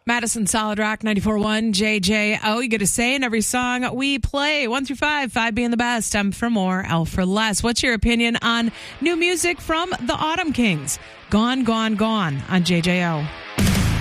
Madison Solid Rock 94.1 JJO. You get a say in every song we play. 1 through 5, 5 being the best. M for more, L for less. What's your opinion on new music from the Autumn Kings? Gone, Gone, Gone on JJO.